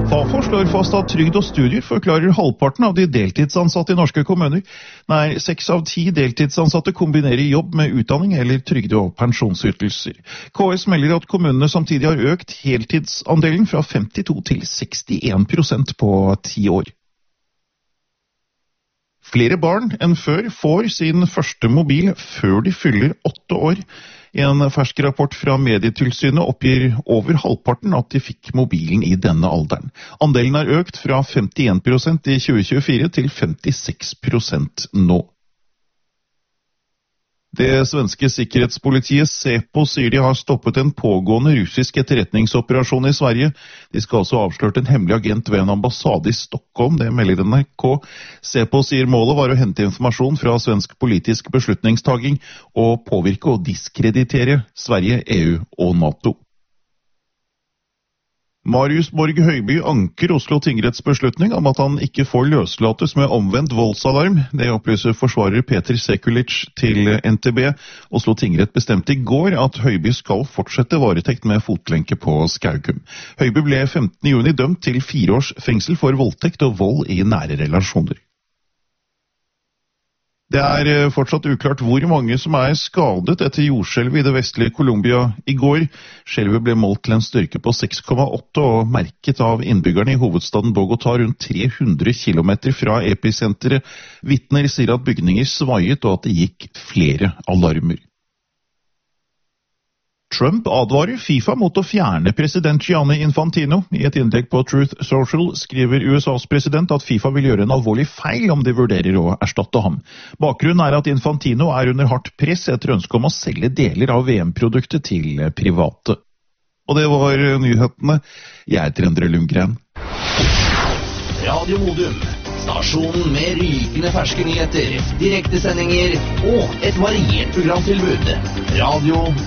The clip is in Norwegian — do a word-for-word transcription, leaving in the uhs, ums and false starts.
Fafo slår fast at trygd og studier forklarer halvparten av de deltidsansatte i norske kommuner. Nær seks av ti deltidsansatte kombinerer jobb med utdanning eller trygde- og pensjonsytelser. K S melder at kommunene samtidig har økt heltidsandelen fra femtito til sekstien prosent på ti år. Flere barn enn før får sin første mobil før de fyller åtte år. En fersk rapport fra Medietilsynet oppgir over halvparten at de fikk mobilen i denne alderen. Andelen har økt fra femtien prosent i tjue tjuefire til femtiseks prosent nå. Det svenske sikkerhetspolitiet SEPO sier de har stoppet en pågående russisk etterretningsoperasjon i Sverige. De skal også ha avslørt en hemmelig agent ved en ambassade i Stockholm, det melder N R K. SEPO sier målet var å hente informasjon fra svensk politisk beslutningstaking og påvirke og diskreditere Sverige, E U og NATO. Marius Borg Høiby anker Oslo tingretts beslutning om at han ikke får løslates med omvendt voldsalarm. Det opplyser forsvarer Peter Sekulic til N T B. Oslo tingrett bestemte i går at Høiby skal fortsette varetekt med fotlenke på Skaugum. Høiby ble femtende juni dømt til fire års fengsel for voldtekt og vold i nære relasjoner. Det er fortsatt uklart hvor mange som er skadet etter jordskjelvet i det vestlige Colombia i går. Skjelvet ble målt til en styrke på seks komma åtte og merket av innbyggerne i hovedstaden Bogotá rundt tre hundre kilometer fra episenteret. Vitner sier at bygninger svaiet og at det gikk flere alarmer. Trump advarer FIFA mot å fjerne president Gianni Infantino. I et innlegg på Truth Social skriver U S A's president at FIFA vil gjøre en alvorlig feil om de vurderer å erstatte ham. Bakgrunnen er at Infantino er under hardt press etter ønske om å selge deler av V M-produktet til private. Og det var nyhetene. Jeg heter Endre Lundgren. Radio Modum, stasjonen med rykende ferske nyheter, direktesendinger og et variert programtilbud. Radio